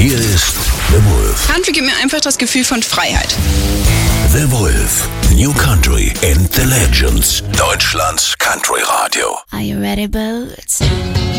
Hier ist The Wolf. Country gibt mir einfach das Gefühl von Freiheit. The Wolf. New Country and the Legends. Deutschlands Country Radio. Are you ready, Boots?